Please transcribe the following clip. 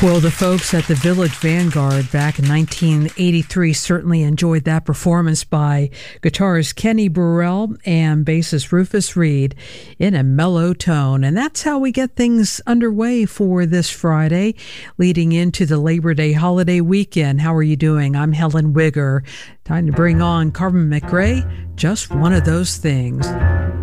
Well, the folks at the Village Vanguard back in 1983 certainly enjoyed that performance by guitarist Kenny Burrell and bassist Rufus Reid in a mellow tone. And that's how we get things underway for this Friday, leading into the Labor Day holiday weekend. How are you doing? I'm Helen Wigger. Time to bring on Carmen McRae, Just One of Those Things.